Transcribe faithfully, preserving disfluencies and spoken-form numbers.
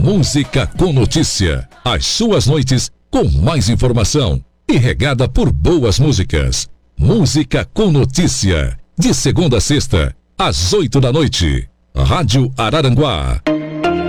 Música com notícia. As suas noites com mais informação e regada por boas músicas. Música com notícia. De segunda a sexta, às oito da noite. Rádio Araranguá.